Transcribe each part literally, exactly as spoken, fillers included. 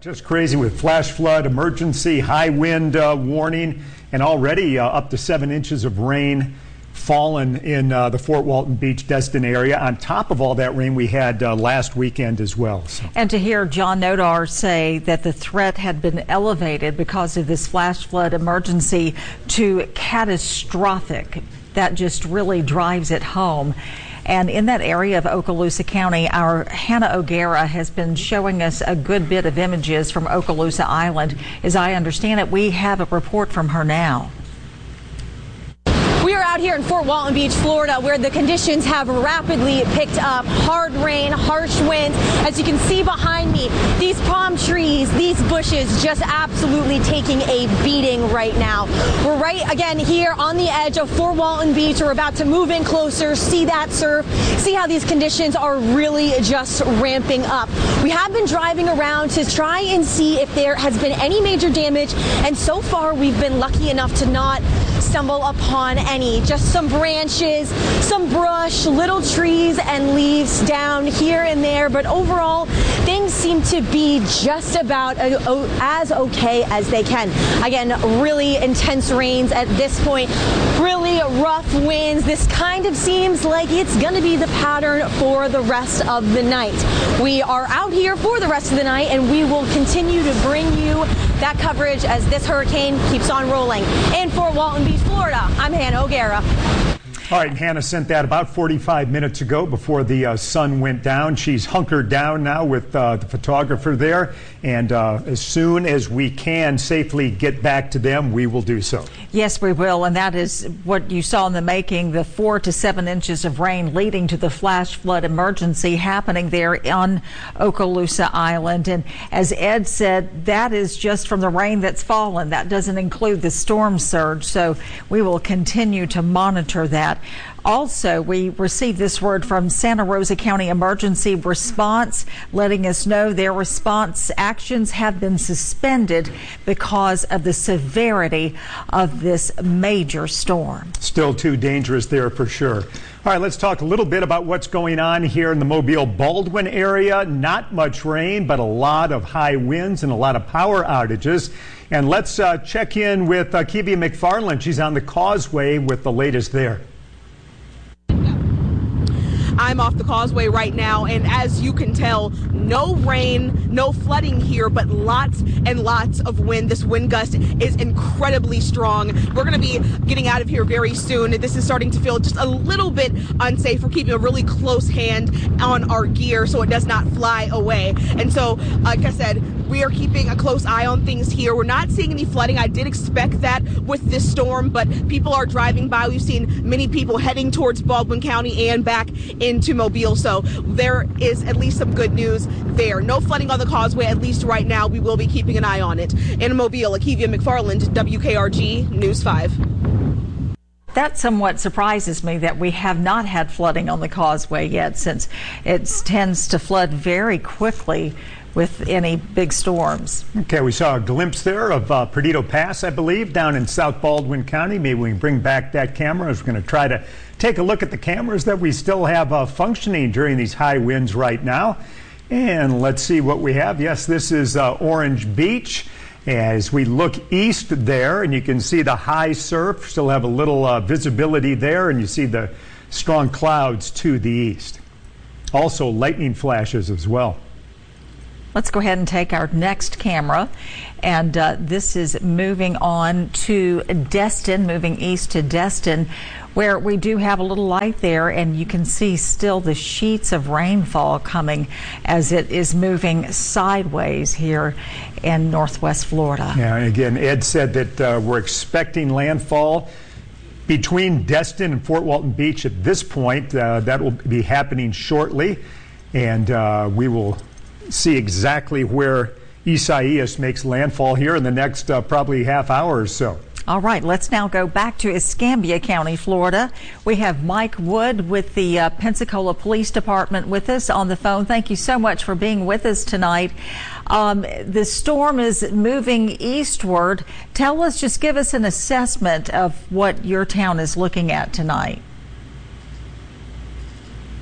Just crazy with flash flood, emergency, high wind uh, warning, and already uh, up to seven inches of rain fallen in uh, the Fort Walton Beach, Destin area. On top of all that rain we had uh, last weekend as well. So. And to hear John Nodar say that the threat had been elevated because of this flash flood emergency to catastrophic, that just really drives it home. And in that area of Okaloosa County, our Hannah O'Gara has been showing us a good bit of images from Okaloosa Island. As I understand it, we have a report from her now. We are out here in Fort Walton Beach, Florida, where the conditions have rapidly picked up. Hard rain, harsh winds. As you can see behind me, these palm trees, these bushes just absolutely taking a beating right now. We're right again here on the edge of Fort Walton Beach. We're about to move in closer, see that surf, see how these conditions are really just ramping up. We have been driving around to try and see if there has been any major damage, and so far we've been lucky enough to not stumble upon any. Just some branches, some brush, little trees and leaves down here and there, but overall things seem to be just about as okay as they can. Again, really intense rains at this point, really rough winds. This kind of seems like it's going to be the pattern for the rest of the night. We are out here for the rest of the night, and we will continue to bring you that coverage as this hurricane keeps on rolling. In Fort Walton Beach, Florida, I'm Hannah O'Gara. All right, Hannah sent that about forty-five minutes ago before the uh, sun went down. She's hunkered down now with uh, the photographer there, and uh, as soon as we can safely get back to them, we will do so. Yes, we will, and that is what you saw in the making, the four to seven inches of rain leading to the flash flood emergency happening there on Okaloosa Island. And as Ed said, that is just from the rain that's fallen. That doesn't include the storm surge, so we will continue to monitor that. Also, we received this word from Santa Rosa County Emergency Response, letting us know their response actions have been suspended because of the severity of this major storm. Still too dangerous there for sure. All right, let's talk a little bit about what's going on here in the Mobile Baldwin area. Not much rain, but a lot of high winds and a lot of power outages. And let's uh, check in with uh, Kivia McFarland. She's on the causeway with the latest there. I'm off the causeway right now, and as you can tell, no rain, no flooding here, but lots and lots of wind. This wind gust is incredibly strong. We're going to be getting out of here very soon. This is starting to feel just a little bit unsafe. We're keeping a really close hand on our gear so it does not fly away. And so, like I said, we are keeping a close eye on things here. We're not seeing any flooding. I did expect that with this storm, but people are driving by. We've seen many people heading towards Baldwin County and back into Mobile, so there is at least some good news there. No flooding on the causeway, at least right now. We will be keeping an eye on it. In Mobile, Akivia McFarland, W K R G News five. That somewhat surprises me that we have not had flooding on the causeway yet, since it tends to flood very quickly with any big storms. Okay, we saw a glimpse there of uh, Perdido Pass, I believe, down in South Baldwin County. Maybe we can bring back that camera. We're going to try to take a look at the cameras that we still have uh, functioning during these high winds right now. And let's see what we have. Yes, this is uh, Orange Beach. As we look east there, and you can see the high surf, still have a little uh, visibility there, and you see the strong clouds to the east. Also lightning flashes as well. Let's go ahead and take our next camera, and uh, this is moving on to Destin, moving east to Destin, where we do have a little light there, and you can see still the sheets of rainfall coming as it is moving sideways here in northwest Florida. Yeah, and again, Ed said that uh, we're expecting landfall between Destin and Fort Walton Beach at this point. Uh, that will be happening shortly, and uh, we will see exactly where Isaias makes landfall here in the next uh, probably half hour or so. All right, let's now go back to Escambia County, Florida. We have Mike Wood with the uh, Pensacola Police Department with us on the phone. Thank you so much for being with us tonight. Um, the storm is moving eastward. Tell us, just give us an assessment of what your town is looking at tonight.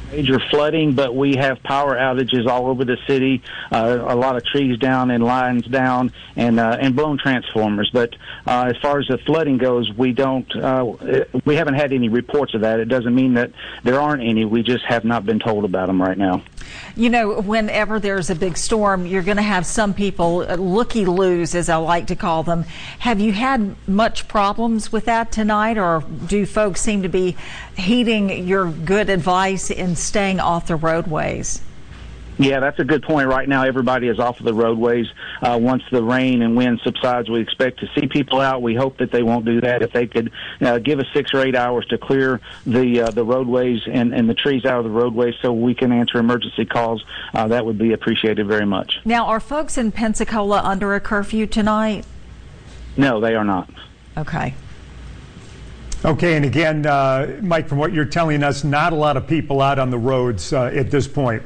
major flooding, but we have power outages all over the city, uh, a lot of trees down and lines down, and uh, and blown transformers. But uh, as far as the flooding goes, we don't uh, we haven't had any reports of that. It doesn't mean that there aren't any. We just have not been told about them right now. You know, whenever there's a big storm, you're going to have some people uh, looky-loos, as I like to call them. Have you had much problems with that tonight, or do folks seem to be heeding your good advice in staying off the roadways? Yeah, that's a good point. Right now, everybody is off of the roadways. Uh, once the rain and wind subsides, we expect to see people out. We hope that they won't do that. If they could uh, give us six or eight hours to clear the uh, the roadways and, and the trees out of the roadways so we can answer emergency calls, uh, that would be appreciated very much. Now, are folks in Pensacola under a curfew tonight? No, they are not. Okay. Okay, and again, uh, Mike, from what you're telling us, not a lot of people out on the roads uh, at this point.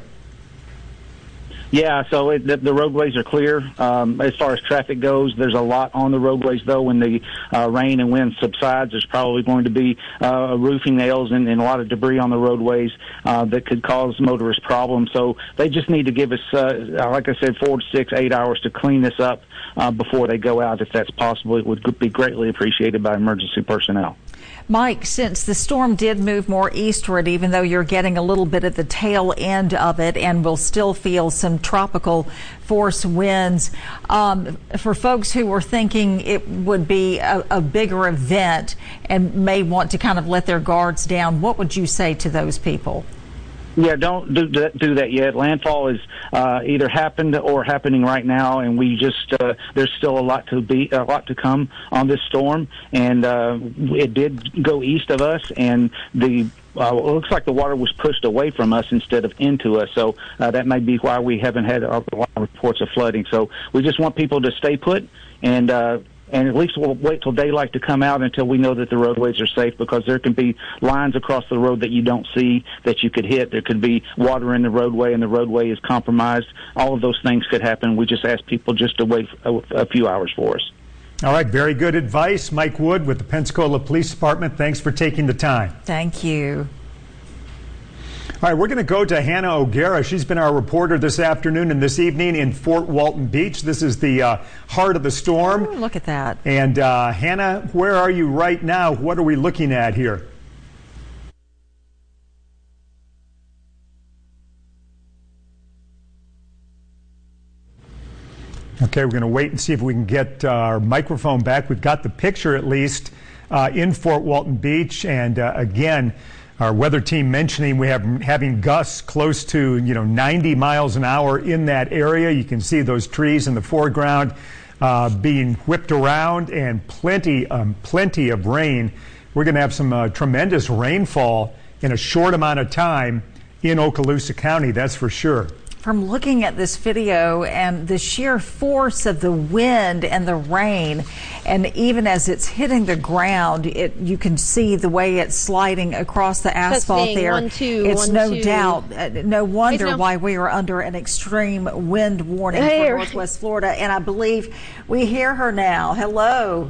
Yeah, so it, the, the roadways are clear. Um, as far as traffic goes, there's a lot on the roadways, though. When the uh, rain and wind subsides, there's probably going to be uh, roofing nails and, and a lot of debris on the roadways uh, that could cause motorist problems. So they just need to give us, uh, like I said, four to six, eight hours to clean this up uh, before they go out. If that's possible, it would be greatly appreciated by emergency personnel. Mike, since the storm did move more eastward, even though you're getting a little bit at the tail end of it and will still feel some tropical force winds, um, for folks who were thinking it would be a, a bigger event and may want to kind of let their guards down, what would you say to those people? Yeah, don't do that, do that yet. Landfall is uh, either happened or happening right now, and we just uh, there's still a lot to be a lot to come on this storm, and uh, it did go east of us, and the uh, it looks like the water was pushed away from us instead of into us. So uh, that may be why we haven't had a lot of reports of flooding. So we just want people to stay put and. Uh, And at least we'll wait till daylight to come out until we know that the roadways are safe, because there can be lines across the road that you don't see that you could hit. There could be water in the roadway and the roadway is compromised. All of those things could happen. We just ask people just to wait a, a few hours for us. All right, very good advice. Mike Wood with the Pensacola Police Department. Thanks for taking the time. Thank you. All right, we're going to go to Hannah O'Gara. She's been our reporter this afternoon and this evening in Fort Walton Beach. This is the uh, heart of the storm. Ooh, look at that. And uh, Hannah, where are you right now? What are we looking at here? Okay, we're going to wait and see if we can get uh, our microphone back. We've got the picture at least uh, in Fort Walton Beach. And uh, again, our weather team mentioning we have having gusts close to, you know, ninety miles an hour in that area. You can see those trees in the foreground uh, being whipped around, and plenty, um, plenty of rain. We're going to have some uh, tremendous rainfall in a short amount of time in Okaloosa County, that's for sure. From looking at this video and the sheer force of the wind and the rain, and even as it's hitting the ground, it you can see the way it's sliding across the asphalt Testing, there. one, two, it's one, no two. doubt, uh, no wonder no. why we are under an extreme wind warning Hey. for Northwest Florida. And I believe we hear her now. Hello.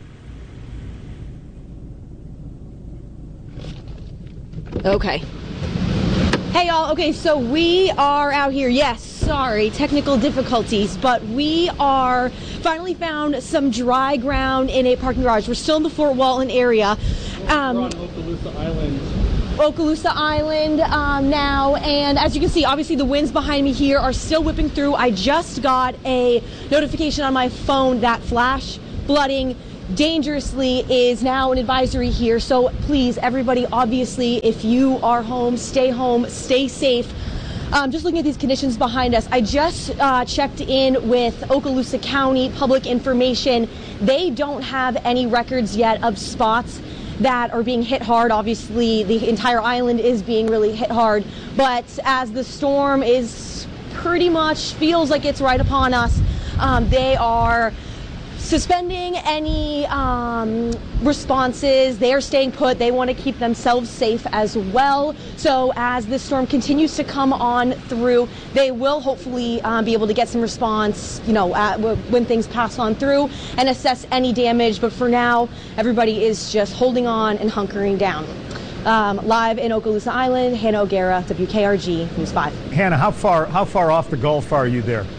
Okay. Hey y'all, okay, so we are out here. Yes, sorry, technical difficulties, but we are finally found some dry ground in a parking garage. We're still in the Fort Walton area. Um, We're on Okaloosa Island. Okaloosa Island um, now, and as you can see, obviously the winds behind me here are still whipping through. I just got a notification on my phone that flash flooding dangerously is now an advisory here. So please, everybody, obviously, if you are home, stay home, stay safe. Um, just looking at these conditions behind us, I just uh, checked in with Okaloosa County Public Information. They don't have any records yet of spots that are being hit hard. Obviously, the entire island is being really hit hard. But as the storm is pretty much feels like it's right upon us, um, they are suspending any um, responses. They are staying put. They want to keep themselves safe as well. So as this storm continues to come on through, they will hopefully um, be able to get some response, you know, at, when things pass on through and assess any damage. But for now, everybody is just holding on and hunkering down. Um, live in Okaloosa Island, Hannah O'Gara, W K R G News five. Hannah, how far how far off the Gulf are you there?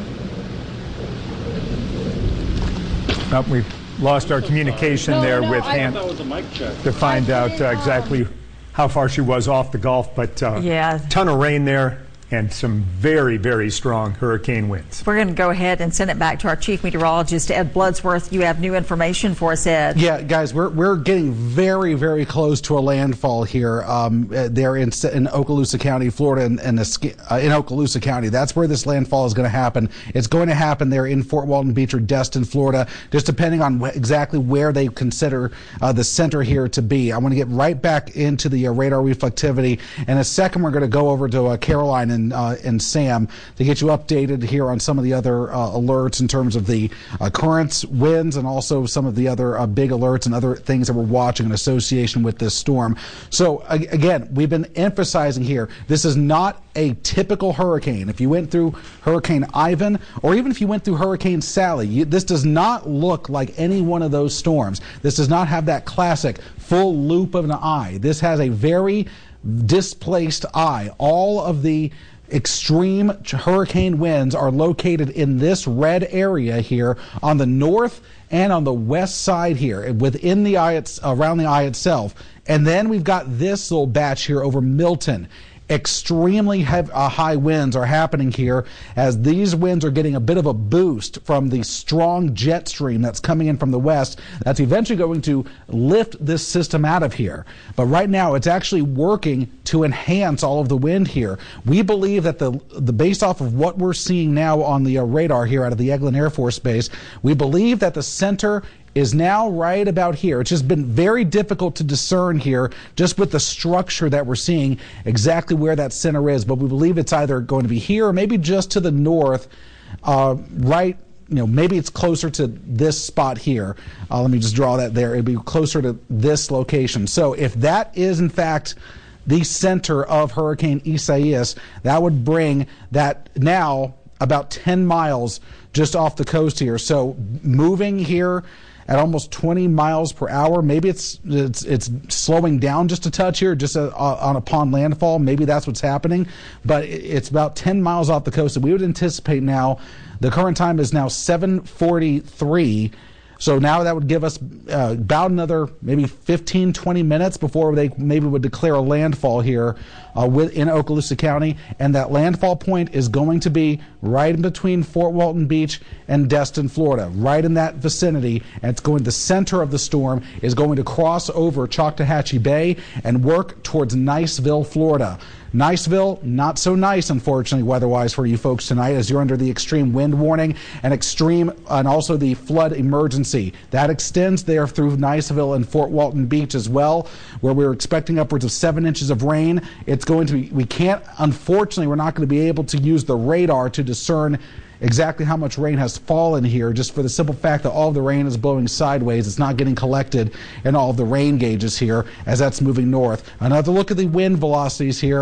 Oh, we've lost our communication No, there no, with I- Hannah That was a mic check. to find I out did, uh, um, exactly how far she was off the Gulf, but uh, Yeah. ton of rain there and some very, very strong hurricane winds. We're going to go ahead and send it back to our chief meteorologist, Ed Bloodsworth. You have new information for us, Ed. Yeah, guys, we're we're getting very, very close to a landfall here. Um, uh, there in in Okaloosa County, Florida, and, and uh, in Okaloosa County. That's where this landfall is going to happen. It's going to happen there in Fort Walton Beach or Destin, Florida, just depending on wh- exactly where they consider uh, the center here to be. I want to get right back into the uh, radar reflectivity. In a second, we're going to go over to uh, Caroline and uh, and Sam to get you updated here on some of the other uh, alerts in terms of the uh, currents, winds, and also some of the other uh, big alerts and other things that we're watching in association with this storm. So a- again, we've been emphasizing here, this is not a typical hurricane. If you went through Hurricane Ivan, or even if you went through Hurricane Sally, you, this does not look like any one of those storms. This does not have that classic full loop of an eye. This has a very displaced eye. All of the extreme hurricane winds are located in this red area here on the north and on the west side here, within the eye, it's around the eye itself. And then we've got this little batch here over Milton. Extremely heavy, uh, high winds are happening here as these winds are getting a bit of a boost from the strong jet stream that's coming in from the west. That's eventually going to lift this system out of here. But right now, it's actually working to enhance all of the wind here. We believe that the, the based off of what we're seeing now on the uh, radar here out of the Eglin Air Force Base, we believe that the center is now right about here. It's just been very difficult to discern here just with the structure that we're seeing exactly where that center is, but we believe it's either going to be here or maybe just to the north, uh, right, you know, maybe it's closer to this spot here. Uh, let me just draw that there. It'd be closer to this location. So if that is in fact the center of Hurricane Isaias, that would bring that now about ten miles just off the coast here. So moving here at almost twenty miles per hour. Maybe it's it's it's slowing down just a touch here, just a, uh, on upon landfall. Maybe that's what's happening, but it's about ten miles off the coast. And we would anticipate now, the current time is now seven forty-three. So now that would give us uh, about another maybe fifteen, twenty minutes before they maybe would declare a landfall here uh, within Okaloosa County. And that landfall point is going to be right in between Fort Walton Beach and Destin, Florida, right in that vicinity. And it's going, the center of the storm is going to cross over Choctawhatchee Bay and work towards Niceville, Florida. Niceville, not so nice, unfortunately, weather-wise for you folks tonight, as you're under the extreme wind warning and extreme, and also the flood emergency. That extends there through Niceville and Fort Walton Beach as well, where we're expecting upwards of seven inches of rain. It's going to be, we can't, unfortunately, we're not going to be able to use the radar to discern exactly how much rain has fallen here, just for the simple fact that all of the rain is blowing sideways. It's not getting collected in all of the rain gauges here as that's moving north. Another look at the wind velocities here.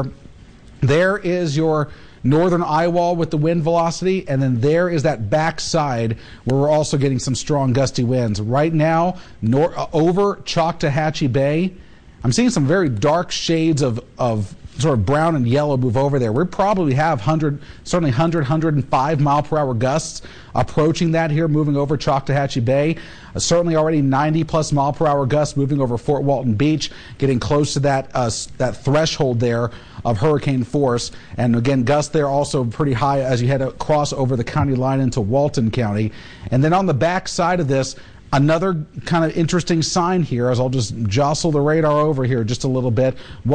There is your northern eye wall with the wind velocity, and then there is that back side where we're also getting some strong gusty winds. Right now, nor- uh, over Choctawhatchee Bay, I'm seeing some very dark shades of, of sort of brown and yellow move over there. We probably have one hundred, certainly one hundred, one hundred five mile per hour gusts approaching that here, moving over Choctawhatchee Bay. Uh, certainly already ninety plus mile per hour gusts moving over Fort Walton Beach, getting close to that uh, that threshold there of hurricane force. And again, gusts there also pretty high as you head across over the county line into Walton County. And then on the back side of this, another kind of interesting sign here, as I'll just jostle the radar over here just a little bit.